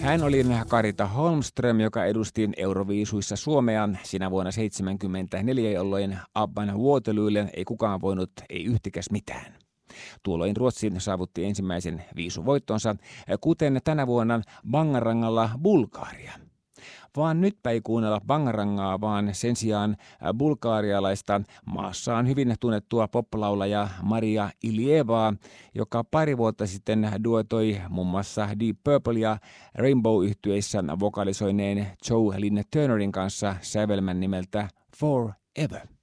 Hän oli Carita Holmström, joka edusti Euroviisuissa Suomea sinä vuonna 1974, jolloin Abban Waterloolle ei kukaan voinut ei yhtikäs mitään. Tuolloin Ruotsi saavutti ensimmäisen viisuvoittonsa, kuten tänä vuonna Bangarangalla Bulgaria. Vaan nytpä ei kuunnella Bangarangaa, vaan sen sijaan bulgaarialaista maassaan hyvin tunnettua poplaulaja Maria Ilievaa, joka pari vuotta sitten duetoi muun muassa Deep Purple ja Rainbow-yhtyeissä vokalisoineen Joe Lynn Turnerin kanssa sävelmän nimeltä Forever.